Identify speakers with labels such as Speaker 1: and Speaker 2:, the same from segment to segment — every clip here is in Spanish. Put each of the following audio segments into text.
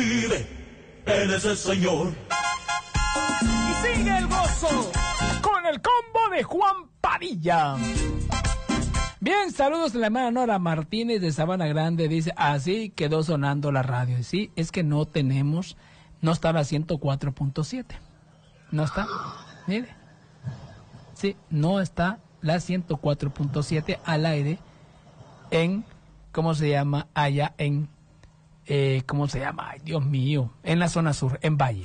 Speaker 1: Él es el Señor.
Speaker 2: Y sigue el gozo con el combo de Juan Padilla. Bien, saludos a la hermana Nora Martínez de Sabana Grande. Dice, así quedó sonando la radio. Sí, es que no está la 104.7. No está, mire. Sí, no está la 104.7 al aire en, ¿cómo se llama? Allá en, ¿cómo se llama? Ay, Dios mío, en la zona sur, en Valle.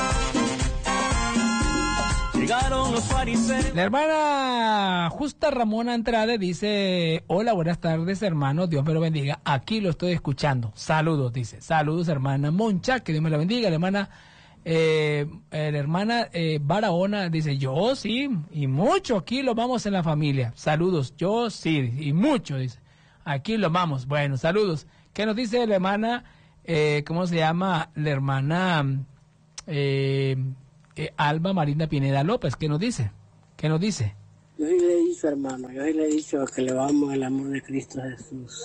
Speaker 1: Llegaron los fariseos.
Speaker 2: La hermana Justa Ramona Andrade dice, hola, buenas tardes, hermanos, Dios me lo bendiga, aquí lo estoy escuchando, saludos, dice, saludos, hermana Moncha, que Dios me la bendiga. La hermana Barahona dice, yo sí, y mucho, aquí lo vamos en la familia, saludos, yo sí, y mucho, dice, aquí lo vamos, bueno, saludos. ¿Qué nos dice la hermana, cómo se llama, la hermana Alba Marina Pineda López? ¿Qué nos dice? ¿Qué nos dice?
Speaker 3: Yo sí le he dicho, hermano, yo sí le he dicho que le amo el amor de Cristo Jesús.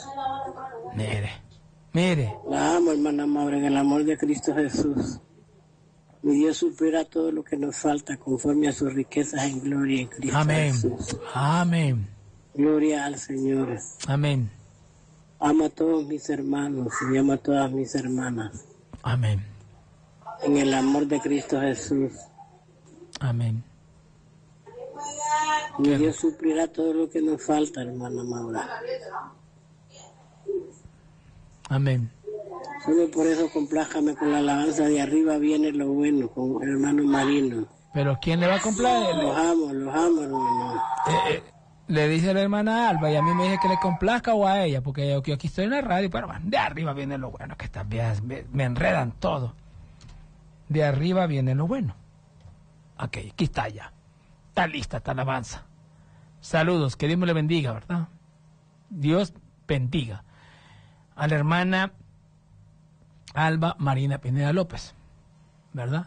Speaker 2: Mire.
Speaker 3: La amo, hermana Maura, en el amor de Cristo Jesús. Mi Dios supera todo lo que nos falta conforme a sus riquezas en gloria en Cristo
Speaker 2: Amén.
Speaker 3: Jesús.
Speaker 2: Amén.
Speaker 3: Gloria al Señor.
Speaker 2: Amén.
Speaker 3: Amo a todos mis hermanos y amo a todas mis hermanas.
Speaker 2: Amén.
Speaker 3: En el amor de Cristo Jesús.
Speaker 2: Amén.
Speaker 3: Mi Dios suplirá todo lo que nos falta, hermana Maura.
Speaker 2: Amén.
Speaker 3: Solo por eso complájame con la alabanza de arriba viene lo bueno, con el hermano Marino.
Speaker 2: Pero ¿quién le va a complacer?
Speaker 3: Los amo, hermano.
Speaker 2: Le dice la hermana Alba y a mí me dice que le complazca o a ella, porque yo aquí estoy en la radio, pero de arriba viene lo bueno, que estas viejas me enredan todo. De arriba viene lo bueno. Ok, aquí está ya. Está lista esta alabanza. Saludos, que Dios me le bendiga, ¿verdad? Dios bendiga a la hermana Alba Marina Pineda López, ¿verdad?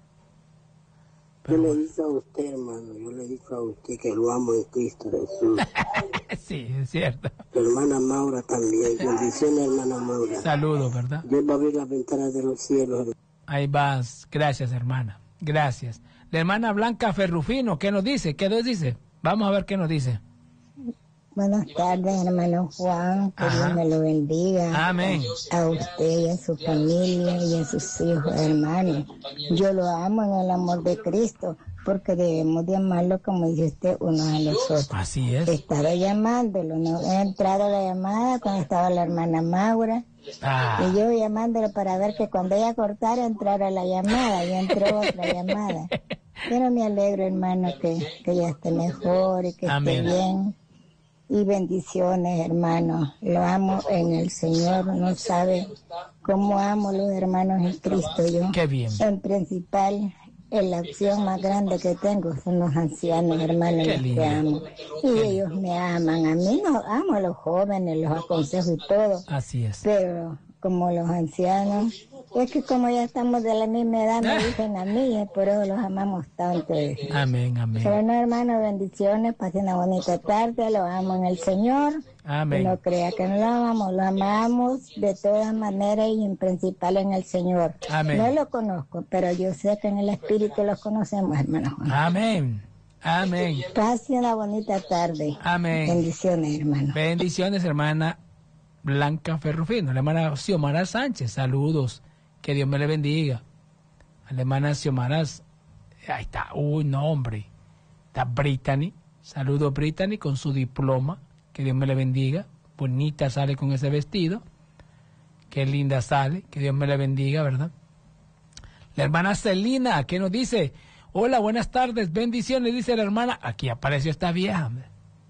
Speaker 3: Yo le he dicho a usted, hermano, que lo amo en Cristo Jesús.
Speaker 2: Sí, es cierto.
Speaker 3: Hermana Maura también, bendiciones, hermana Maura.
Speaker 2: Saludos, ¿verdad?
Speaker 3: Dios va a abrir las ventanas de los cielos.
Speaker 2: Ahí vas, gracias, hermana, gracias. La hermana Blanca Ferrufino, ¿qué nos dice? ¿Qué nos dice? Vamos a ver qué nos dice.
Speaker 4: Buenas tardes, hermano Juan, que Dios me lo bendiga.
Speaker 2: Amén.
Speaker 4: A usted y a su familia y a sus hijos, hermanos. Yo lo amo en el amor de Cristo, porque debemos de amarlo, como dice usted, unos a los otros.
Speaker 2: Así es.
Speaker 4: Estaba llamándolo, no he entrado a la llamada cuando estaba la hermana Maura. Y yo llamándolo para ver que cuando ella cortara entrara la llamada, y entró otra llamada. Pero me alegro, hermano, que ya esté mejor y que
Speaker 2: Amén.
Speaker 4: esté bien. Y bendiciones, hermano. Lo amo en el Señor. No sabe cómo amo a los hermanos en Cristo yo.
Speaker 2: Qué bien.
Speaker 4: En principal, en la acción más grande que tengo son los ancianos, hermanos,
Speaker 2: Qué
Speaker 4: los que amo. Y ellos me aman. A mí no amo a los jóvenes, los aconsejo y todo.
Speaker 2: Así es.
Speaker 4: Pero como los ancianos, es que como ya estamos de la misma edad, me dicen a mí, por eso los amamos tanto.
Speaker 2: Amén, amén.
Speaker 4: Pero no, hermano, bendiciones, pasen una bonita tarde, lo amo en el Señor.
Speaker 2: Amén.
Speaker 4: Y no crea que no lo amamos de todas maneras y en principal en el Señor.
Speaker 2: Amén.
Speaker 4: No lo conozco, pero yo sé que en el Espíritu los conocemos, hermano Juan.
Speaker 2: Amén. Amén.
Speaker 4: Pase una bonita tarde.
Speaker 2: Amén.
Speaker 4: Bendiciones, hermano.
Speaker 2: Bendiciones, hermana Blanca Ferrufino. La hermana Xiomara Sánchez, saludos. Que Dios me le bendiga. A la hermana Xiomara, ahí está, no, hombre. Está Brittany. Saludos, Brittany, con su diploma. Que Dios me le bendiga. Bonita sale con ese vestido. Qué linda sale. Que Dios me le bendiga, ¿verdad? La hermana Celina, ¿qué nos dice? Hola, buenas tardes, bendiciones, dice la hermana. Aquí apareció esta vieja, hombre.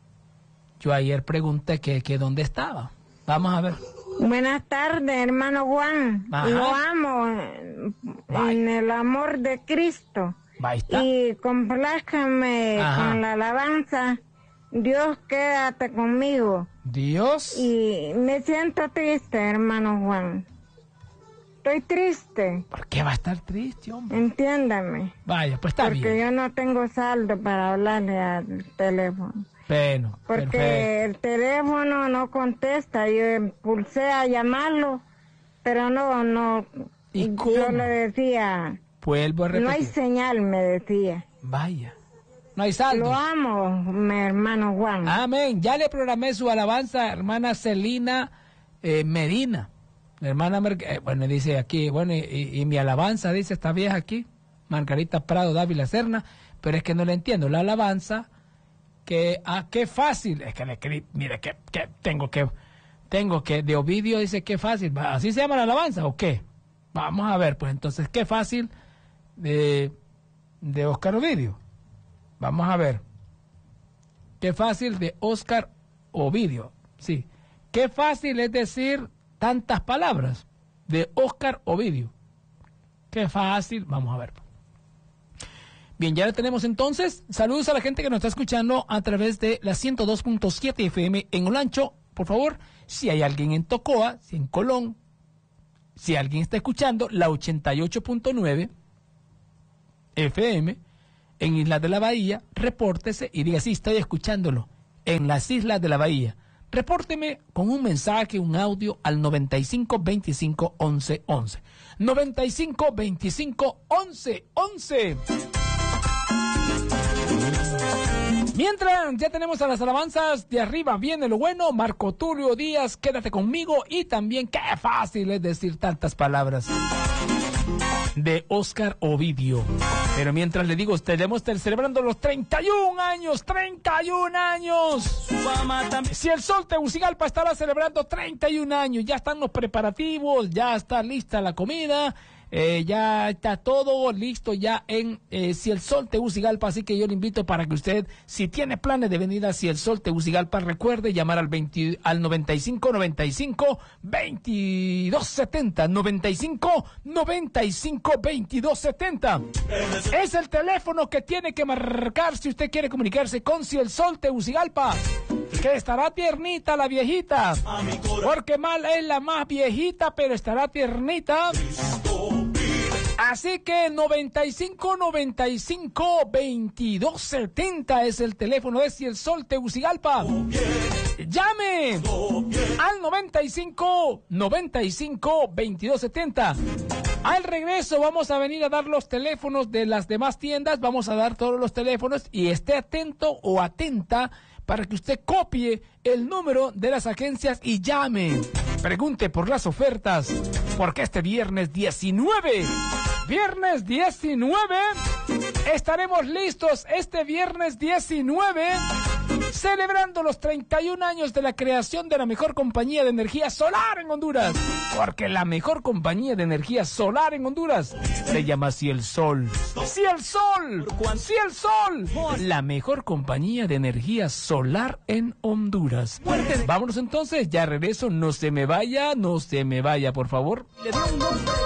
Speaker 2: Yo ayer pregunté que dónde estaba. Vamos a ver.
Speaker 5: Buenas tardes, hermano Juan.
Speaker 2: Ajá.
Speaker 5: Lo amo en el amor de Cristo.
Speaker 2: Ahí está.
Speaker 5: Y complázcame con la alabanza. Dios, quédate conmigo.
Speaker 2: Dios.
Speaker 5: Y me siento triste, hermano Juan. Estoy triste.
Speaker 2: ¿Por qué va a estar triste, hombre?
Speaker 5: Entiéndame.
Speaker 2: Vaya, pues está bien.
Speaker 5: Porque yo no tengo saldo para hablarle al teléfono.
Speaker 2: Bueno,
Speaker 5: Porque
Speaker 2: perfecto.
Speaker 5: el teléfono no contesta. Yo impulsé a llamarlo, pero no
Speaker 2: ¿Y cómo?
Speaker 5: Yo le decía,
Speaker 2: Vuelvo a repetir.
Speaker 5: no hay señal, me decía.
Speaker 2: Vaya, no hay saldo.
Speaker 5: Lo amo, mi hermano Juan.
Speaker 2: Amén. Ya le programé su alabanza, hermana Celina Medina. Hermana, bueno, dice aquí, bueno, y mi alabanza, dice esta vieja aquí, Margarita Prado Dávila Serna, pero es que no le entiendo. La alabanza, qué fácil, es que le escribí, mire, que tengo que, de Ovidio dice qué fácil, ¿así se llama la alabanza o qué? Vamos a ver, pues entonces, qué fácil de Oscar Ovidio. Vamos a ver. Qué fácil de Oscar Ovidio, sí. Qué fácil es decir tantas palabras de Oscar Ovidio. Qué fácil, vamos a ver. Bien, ya lo tenemos entonces. Saludos a la gente que nos está escuchando a través de la 102.7 FM en Olancho. Por favor, si hay alguien en Tocoa, si en Colón, si alguien está escuchando la 88.9 FM en Islas de la Bahía, repórtese y diga, sí, estoy escuchándolo en las Islas de la Bahía. Repórteme con un mensaje, un audio al 95 25 11 11. 95 25 11 11. Mientras ya tenemos a las alabanzas de arriba, viene lo bueno. Marco Tulio Díaz, quédate conmigo. Y también qué fácil es decir tantas palabras de Oscar Ovidio. Pero mientras le digo, estaremos celebrando los 31 años. Si el Sol Tegucigalpa estará celebrando 31 años, ya están los preparativos, ya está lista la comida, ya está todo listo ya en Si el Sol Tegucigalpa, así que yo le invito para que usted, si tiene planes de venir a Si el Sol Tegucigalpa, recuerde llamar al 95 95 22 70 95 95 22 70. Es el teléfono que tiene que marcar si usted quiere comunicarse con Si el Sol Tegucigalpa, que estará tiernita la viejita, porque mal es la más viejita, pero estará tiernita. Así que 95 95 22 70 es el teléfono de Si el Sol Tegucigalpa. Llame al 95 95 22 70. Al regreso vamos a venir a dar los teléfonos de las demás tiendas, vamos a dar todos los teléfonos y esté atento o atenta para que usted copie el número de las agencias y llame. Pregunte por las ofertas, porque este viernes 19, estaremos listos este viernes 19, celebrando los 31 años de la creación de la mejor compañía de energía solar en Honduras. Porque la mejor compañía de energía solar en Honduras se llama Si el Sol. Si el Sol. Si el Sol. La mejor compañía de energía solar en Honduras. Vámonos entonces, ya regreso. No se me vaya, por favor.